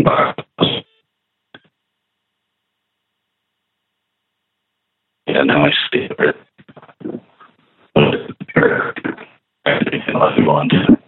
Yeah, now I see it. I think I want to.